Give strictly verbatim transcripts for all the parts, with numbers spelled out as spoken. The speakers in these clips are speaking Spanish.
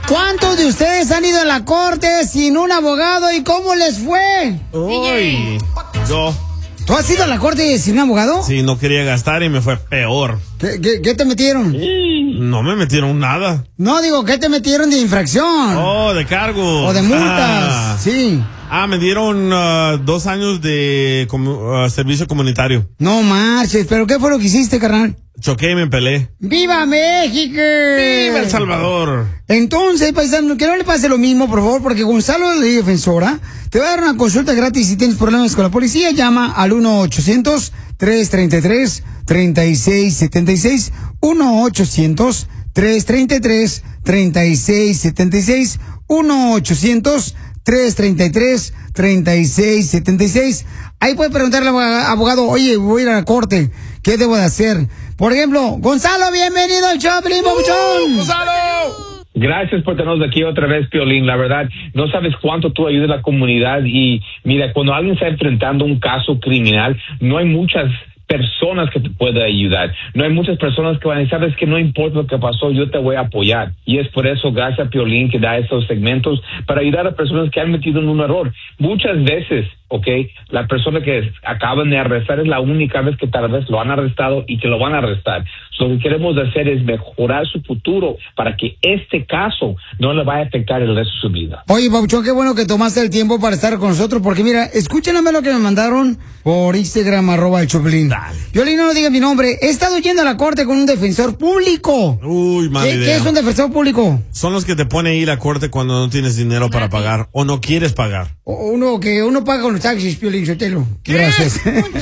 ¿Cuántos de ustedes han ido a la corte sin un abogado y cómo les fue? Uy, yo. ¿Tú has ido a la corte sin un abogado? Sí, no quería gastar y me fue peor. ¿Qué, qué, qué te metieron? No me metieron nada. No, digo, ¿qué te metieron de infracción? Oh, de cargo. O de multas, ah. sí. Ah, me dieron uh, dos años de comu- uh, servicio comunitario. No marches, ¿pero qué fue lo que hiciste, carnal? Choqué y me peleé. ¡Viva México! ¡Viva El Salvador! Entonces, paisano, que no le pase lo mismo, por favor, porque Gonzalo de la Ley Defensora te va a dar una consulta gratis si tienes problemas con la policía. Llama al uno ochocientos, tres treinta y tres, treinta y seis setenta y seis. uno ochocientos, tres treinta y tres, treinta y seis setenta y seis. uno ochocientos, tres treinta y tres, treinta y seis setenta y seis. Ahí puede preguntarle al abogado, oye, voy a ir a la corte, ¿qué debo de hacer? Por ejemplo, Gonzalo, bienvenido al show, Piolín, Papuchón. ¡Gonzalo! Gracias por tenernos aquí otra vez, Piolín. La verdad, no sabes cuánto tú ayudas a la comunidad. Y mira, cuando alguien está enfrentando un caso criminal, no hay muchas personas que te puedan ayudar. No hay muchas personas que van a decir, sabes que no importa lo que pasó, yo te voy a apoyar. Y es por eso, gracias a Piolín, que da estos segmentos para ayudar a personas que han metido en un error. Muchas veces, ok, la persona que acaban de arrestar es la única vez que tal vez lo han arrestado y que lo van a arrestar. So, lo que queremos hacer es mejorar su futuro para que este caso no le vaya a afectar el resto de su vida. Oye, Papuchón, qué bueno que tomaste el tiempo para estar con nosotros, porque mira, escúchenme lo que me mandaron por Instagram, arroba el Choplin. Piolín, no diga mi nombre. He estado yendo a la corte con un defensor público. Uy, mala ¿Qué, idea. ¿Qué es un defensor público? Son los que te ponen a ir a corte cuando no tienes dinero para pagar o no quieres pagar. O- Uno que uno paga con los taxis, Piolín Sotelo. Gracias.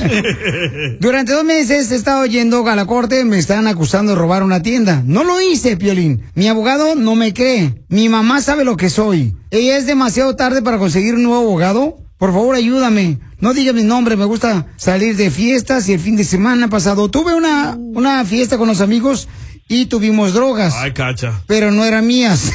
Durante dos meses he estado yendo a la corte, me están acusando de robar una tienda. No lo hice, Piolín. Mi abogado no me cree. Mi mamá sabe lo que soy. ¿Ella es demasiado tarde para conseguir un nuevo abogado? Por favor, ayúdame. No diga mi nombre, me gusta salir de fiestas y el fin de semana pasado tuve una, una fiesta con los amigos y tuvimos drogas. Ay, cacha. Pero no eran mías.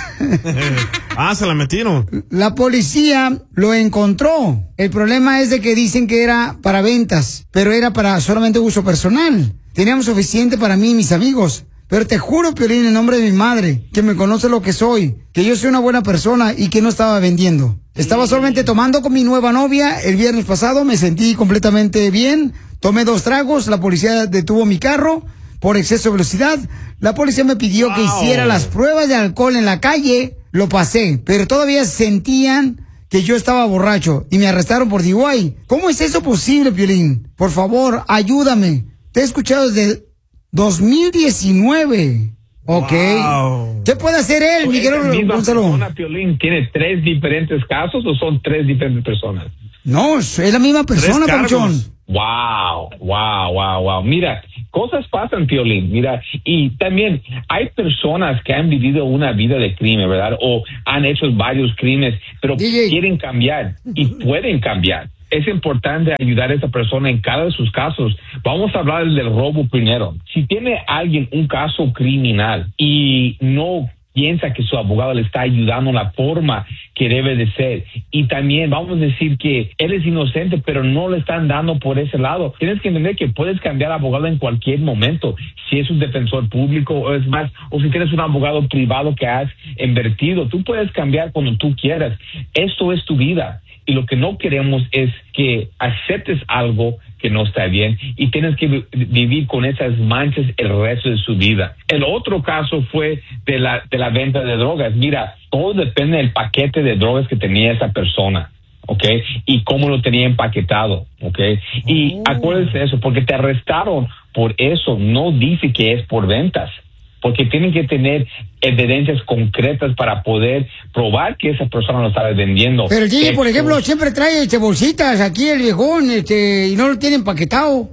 Ah, se la metieron. La policía lo encontró. El problema es de que dicen que era para ventas, pero era para solamente uso personal. Teníamos suficiente para mí y mis amigos. Pero te juro, Piolín, en nombre de mi madre, que me conoce lo que soy, que yo soy una buena persona y que no estaba vendiendo. Estaba solamente tomando con mi nueva novia. El viernes pasado me sentí completamente bien. Tomé dos tragos, la policía detuvo mi carro por exceso de velocidad. La policía me pidió que Wow. hiciera las pruebas de alcohol en la calle. Lo pasé, pero todavía sentían que yo estaba borracho y me arrestaron por D U I. ¿Cómo es eso posible, Piolín? Por favor, ayúdame. Te he escuchado desde dos mil diecinueve. Ok. Wow. ¿Qué puede hacer él, mi ¿Esa querido misma Gonzalo? persona, Piolín, tiene tres diferentes casos o son tres diferentes personas? No, es la misma persona, cargos. Papuchón. Wow, wow, wow, wow. Mira, cosas pasan, Piolín. Mira, y también hay personas que han vivido una vida de crimen, ¿verdad? O han hecho varios crímenes, pero D J. quieren cambiar y pueden cambiar. Es importante ayudar a esa persona en cada de sus casos. Vamos a hablar del robo primero. Si tiene alguien un caso criminal y no piensa que su abogado le está ayudando en la forma que debe de ser, y también vamos a decir que él es inocente pero no le están dando por ese lado, tienes que entender que puedes cambiar de abogado en cualquier momento, si es un defensor público o es más, o si tienes un abogado privado que has invertido, tú puedes cambiar cuando tú quieras. Esto es tu vida y lo que no queremos es que aceptes algo que no está bien y tienes que vi- vivir con esas manchas el resto de su vida. El otro caso fue de la, de la venta de drogas. Mira, todo depende del paquete de drogas que tenía esa persona, ¿ok? Y cómo lo tenía empaquetado, ¿ok? Y acuérdense de eso, porque te arrestaron por eso, no dice que es por ventas. Porque tienen que tener evidencias concretas para poder probar que esa persona lo estaba vendiendo. Pero sí, por Esto- ejemplo, siempre trae este, bolsitas aquí el viejón, este, y no lo tiene empaquetado.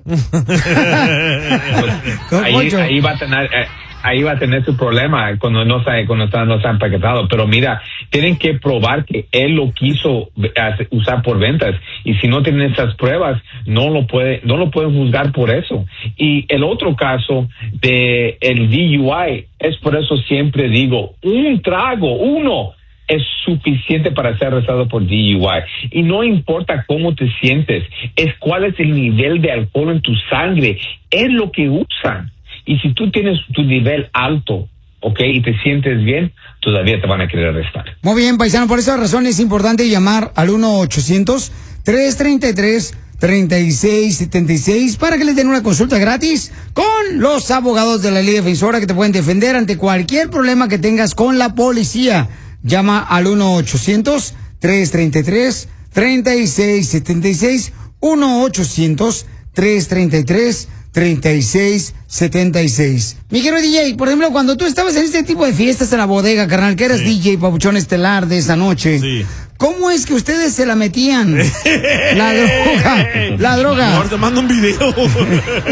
Don ahí, Poncho. ahí va a tener eh, ahí va a tener su problema cuando no está cuando está no está empaquetado. Pero mira, tienen que probar que él lo quiso eh, usar por ventas, y si no tienen esas pruebas no lo puede no lo pueden juzgar por eso. Y el otro caso de el D U I, es por eso siempre digo, un trago, uno es suficiente para ser arrestado por D U I. Y no importa cómo te sientes, es cuál es el nivel de alcohol en tu sangre, es lo que usan. Y si tú tienes tu nivel alto, ok, y te sientes bien, todavía te van a querer arrestar. Muy bien, paisano, por esa razón es importante llamar al uno ochocientos tres treinta y tres treinta y seis setenta y seis para que les den una consulta gratis con los abogados de la Liga Defensora que te pueden defender ante cualquier problema que tengas con la policía. Llama al uno ochocientos tres treinta y tres treinta y seis setenta y seis, uno ochocientos tres treinta y tres treinta y seis setenta y seis. Mi querido D J, por ejemplo, cuando tú estabas en este tipo de fiestas en la bodega, carnal, que eras sí. D J papuchón estelar de esa noche, sí. ¿cómo es que ustedes se la metían? La droga, la droga. Ahora te mando un video.